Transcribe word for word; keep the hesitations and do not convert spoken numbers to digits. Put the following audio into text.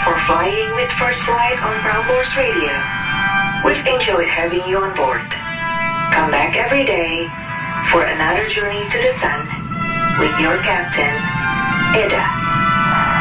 for flying with First Flight on Prambors Radio. We've enjoyed having you on board. Come back every day for another journey to the sun with your captain, Eda.